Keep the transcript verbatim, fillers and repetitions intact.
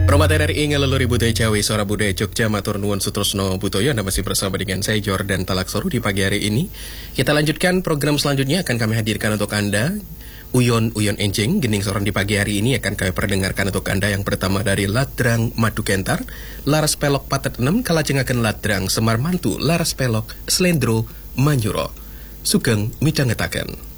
Promater R I ngeleluri budaya Jawi, suara budaya Jogja, matur nuwun Sutrisno Butoyo. Anda masih bersama dengan saya Jordan Talaksoru di pagi hari ini. Kita lanjutkan program selanjutnya akan kami hadirkan untuk Anda. Uyon Uyon Enjing, Gening Soron di pagi hari ini akan kami perdengarkan untuk Anda yang pertama dari Ladrang Madu Kentar, Laras Pelok Patet enam, Kalajengaken Ladrang Semar Mantu, Laras Pelok Slendro Manyuro. Sugeng midhangetaken.